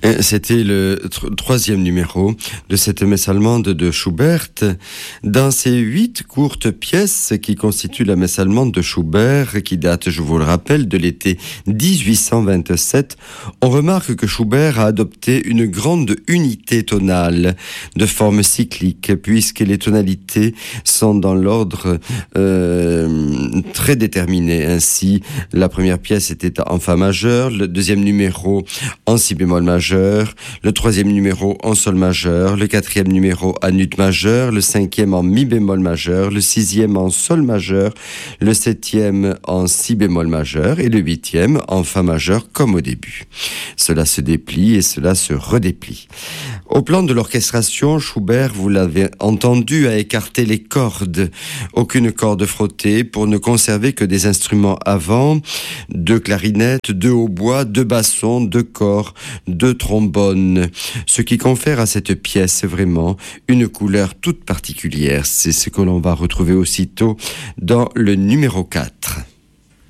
C'était le troisième numéro de cette messe allemande de Schubert. Dans ces 8 courtes pièces qui constituent la messe allemande de Schubert, qui date, je vous le rappelle, de l'été 1827, on remarque que Schubert a adopté une grande unité tonale de forme cyclique, puisque les tonalités sont dans l'ordre très déterminé. Ainsi, la première pièce était en fa majeur, le deuxième numéro en si bémol majeur, le troisième numéro en sol majeur, le quatrième numéro en ut majeur, le cinquième en mi bémol majeur, le sixième en sol majeur, le septième en si bémol majeur et le huitième en fa majeur comme au début. Cela se déplie et cela se redéplie. Au plan de l'orchestration, Schubert, vous l'avez entendu, a écarté les cordes. Aucune corde frottée pour ne conserver que des instruments avant, 2 clarinettes, 2 hautbois, 2 bassons, 2 cors, 2 trombones. Ce qui confère à cette pièce vraiment une couleur toute particulière. C'est ce que l'on va retrouver aussitôt dans le numéro 4.